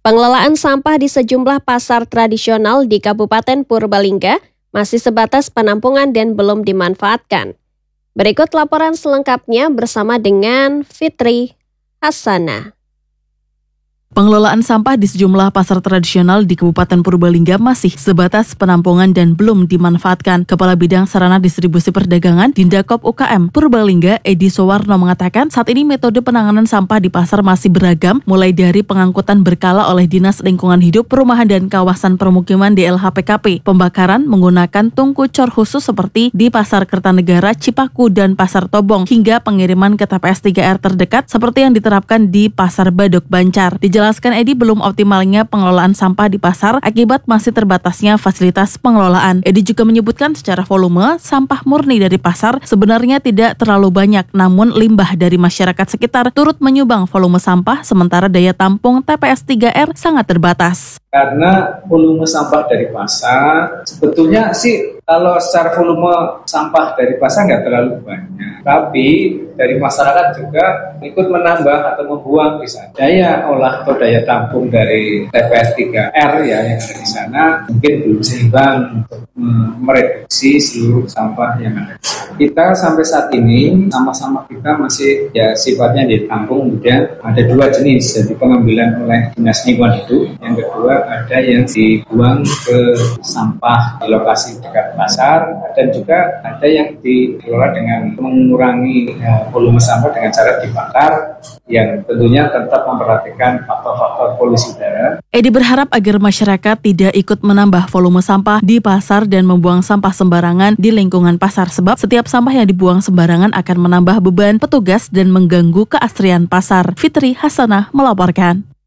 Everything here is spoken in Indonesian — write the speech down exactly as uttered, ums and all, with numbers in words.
Pengelolaan sampah di sejumlah pasar tradisional di Kabupaten Purbalingga masih sebatas penampungan dan belum dimanfaatkan. Berikut laporan selengkapnya bersama dengan Fitri Hasanah. Pengelolaan sampah di sejumlah pasar tradisional di Kabupaten Purbalingga masih sebatas penampungan dan belum dimanfaatkan. Kepala Bidang Sarana Distribusi Perdagangan Dindakop U K M Purbalingga, Edi Sowarno mengatakan saat ini metode penanganan sampah di pasar masih beragam, mulai dari pengangkutan berkala oleh Dinas Lingkungan Hidup, Perumahan dan Kawasan Permukiman D L H P K P, pembakaran menggunakan tungku cor khusus seperti di Pasar Kertanegara, Cipaku, dan Pasar Tobong, hingga pengiriman ke T P S tiga R terdekat seperti yang diterapkan di Pasar Badok Bancar. Dijelaskan Edi, belum optimalnya pengelolaan sampah di pasar akibat masih terbatasnya fasilitas pengelolaan. Edi juga menyebutkan secara volume, sampah murni dari pasar sebenarnya tidak terlalu banyak, namun limbah dari masyarakat sekitar turut menyumbang volume sampah, sementara daya tampung T P S tiga R sangat terbatas. Karena volume sampah dari pasar, sebetulnya sih kalau secara volume sampah dari pasar nggak terlalu banyak. Tapi dari masyarakat juga ikut menambah atau membuang bisa. Daya olah atau daya tampung dari T P S tiga R ya yang ada di sana mungkin belum seimbang untuk mereduksi seluruh sampah yang ada. Kita sampai saat ini sama-sama kita masih ya sifatnya ditampung, kemudian ada dua jenis, jadi pengambilan oleh Dinas Lingkungan Hidup, yang kedua ada yang dibuang ke sampah di lokasi dekat pasar, dan juga ada yang dikelola dengan mengurangi ya, volume sampah dengan cara dibakar, yang tentunya tetap memperhatikan faktor-faktor polusi udara. Edi berharap agar masyarakat tidak ikut menambah volume sampah di pasar dan membuang sampah sembarangan di lingkungan pasar, sebab setiap sampah yang dibuang sembarangan akan menambah beban petugas dan mengganggu keasrian pasar. Fitri Hasanah melaporkan.